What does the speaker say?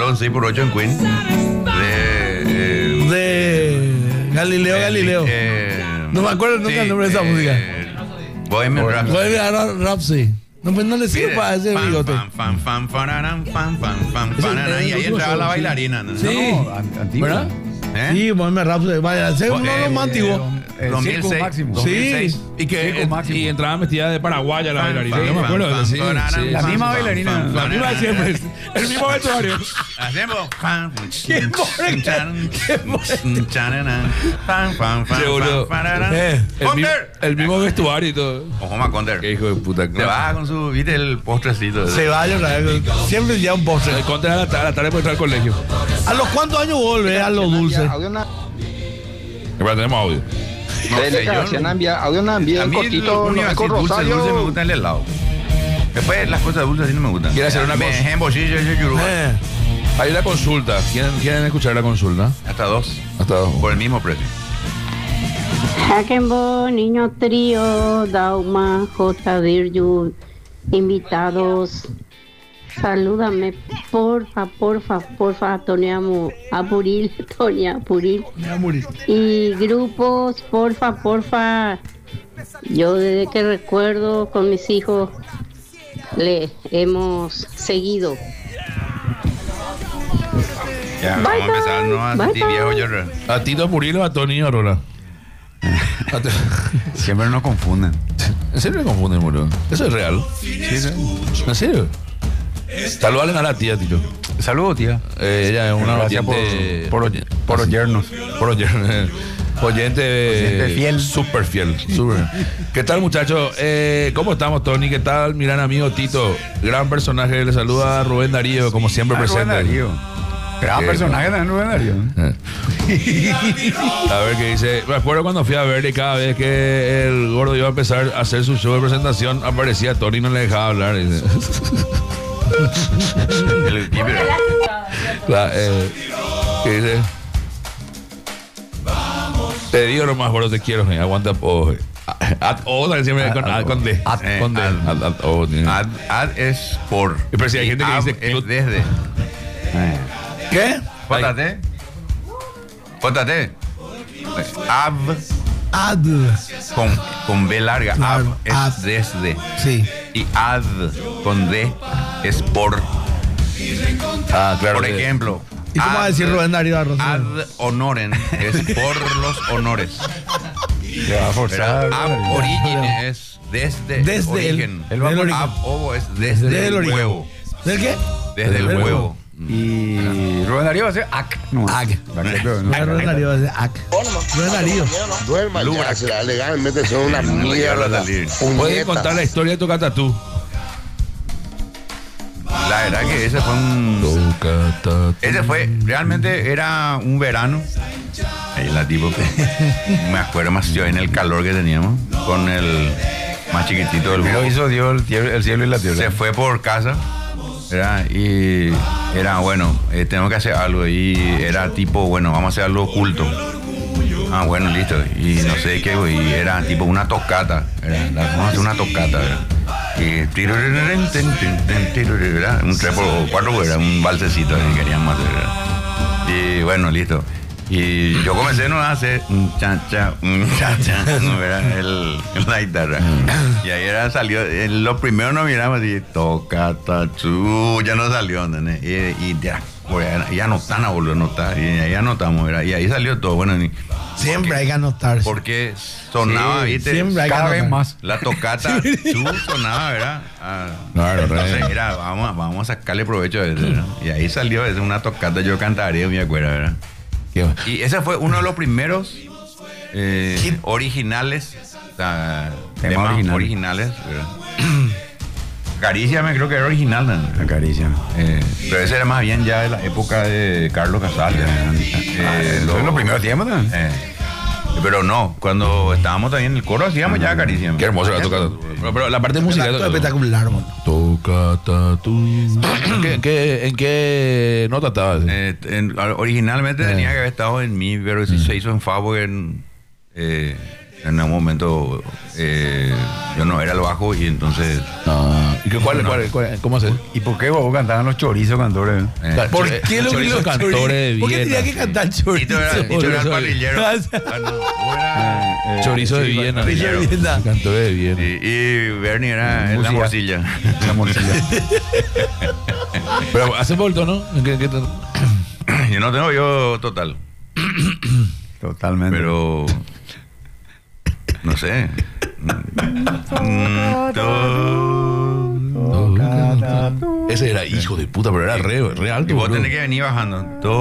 un 6x8 en Queen. De Galileo. No me acuerdo nunca el nombre de esa música. Bohemian Rhapsody. Bohemian Rhapsody. No, pues no le sirve para ese bigote. Y ahí entraba la bailarina, ¿no? Sí. Antiguo. ¿Verdad? Sí, Bohemian Rhapsody. Vaya, ese es uno de los más antiguos. El 2006. circo máximo. 2006. Y entraba vestida de paraguaya la bailarina. Yo me acuerdo. Sí, La misma bailarina. La misma de siempre. El mismo vestuario. Hacemos. El mismo vestuario y todo. Ojo Maconder. Qué hijo de puta. Se va con su, viste, el postrecito. Se va, siempre ya un postre. El contra a la tarde por entrar al colegio. ¿A los cuántos años vuelve a lo dulce? Pero tenemos audio. No sé, yo. Audio no envía A un mí cortito, lo único así dulce me gusta el helado. Después las cosas dulces así no me gustan. ¿Quiere hacer una cosa? Ejemplo, sí, yo Hay una consulta. ¿Quieren escuchar la consulta? Hasta 2. Hasta 2. Por el mismo precio. Hakenbo, niño trío, Dauma, J. Virgil, invitados. Salúdame, porfa, Tonia Apuril. Y grupos, porfa. Yo desde que recuerdo con mis hijos le hemos seguido. Ya, vamos a empezar, no a sentir viejo yo. ¿A Tito Purilo o a Tony Arola? Siempre nos confunden. ¿En serio me confunden, boludo? ¿Eso es real? Sí. ¿En serio? Saludalen a la tía, Tito. Saludos, tía. Ella es una Gracias oyente... por los yernos. Por los yernos. Oyente fiel. Súper fiel. ¿Qué tal, muchachos? ¿Cómo estamos, Tony? ¿Qué tal, mi gran amigo Tito? Gran personaje. Le saluda a Rubén Darío, como siempre presente. Rubén Darío. Gran personaje también, Rubén Darío. A ver qué dice. Me acuerdo cuando fui a verle, cada vez que el gordo iba a empezar a hacer su show de presentación, aparecía Tony y no le dejaba hablar. Dice. ¿Qué dice? Te digo nomás, gordo, te quiero, aguanta po. Siempre con D. Ad es por. Pero si hay gente que dice es desde. ¿Qué? JT. Ab Ad. con B larga. Ab es ad. desde. Sí. Y ad con D es por. Claro. Por ejemplo. ¿Y cómo va a decir Rubén Darío Arroz? Ad honorem es por los honores. Le va a forzar. Ab origin es desde origen. El origen. Ab ovo es desde el origen. huevo. ¿Del qué? Desde el huevo. Y Rubén Darío va a ser AC. No, AC. Rubén Darío va a ser AC. Rubén Darío. Duerma ya, será legalmente son una mierda. Puedes contar la historia de tu catatú. La verdad que ese fue un... Ese fue, realmente era un verano. Ahí la tipo, me acuerdo más yo en el calor que teníamos, con el más chiquitito del Pero grupo. hizo Dios el cielo y la tierra. Se fue por casa, ¿verdad? Y era, bueno, tengo que hacer algo. Y era tipo, bueno, vamos a hacer algo oculto. Ah, bueno, listo. Y no sé qué, y era tipo una tocata. Vamos a hacer una tocata, ¿verdad? Y un 3x4, era un balsecito que queríamos hacer, ¿verdad? Y bueno, listo. Y yo comencé a hacer un cha-cha, ¿verdad? La guitarra. Y ahí salió, lo primero nos miramos y tocata, ya no salió, ¿entendés? Y ya anotamos, boludo, anotar. Y ahí anotamos, ¿verdad? Y ahí salió todo, bueno. Siempre hay que anotar. Porque sonaba, ¿viste? Siempre hay que cada vez anotar. más. La tocata, sonaba, ¿verdad? Claro, entonces era, vamos a sacarle provecho a eso, ¿verdad? Y ahí salió una tocata, yo cantaré, me acuerdo, ¿verdad? Y ese fue uno de los primeros originales, o sea, temas originales, ¿verdad? Caricia me creo que era original, ¿no? La caricia. Pero ese era más bien ya de la época de Carlos Casal. Los primeros tiempos, ¿no? Pero no, cuando estábamos también en el coro hacíamos ya Caricia. Qué hermoso la tocata. Pero la parte musical Es espectacular, hermano. Tocata tú. ¿En qué nota estabas? Originalmente tenía que haber estado en mi, pero si se hizo en fa porque En algún momento yo no era el bajo y entonces... ¿Y cuál, cómo haces? ¿Y por qué vos cantaban los chorizos, cantores? ¿Por qué lo Chorizo cantores de ¿Por qué tenía Viena? que cantar chorizo? Tito era el parrillero. Chorizo de Viena. Parrillero de Viena. Cantores de Viena. Y Bernie era la morcilla. La morcilla. Pero hace volto, ¿no? Yo no tengo yo total, Totalmente. pero no sé. Ese era hijo de puta, pero era re alto. Y vos boludo. tenés que venir bajando.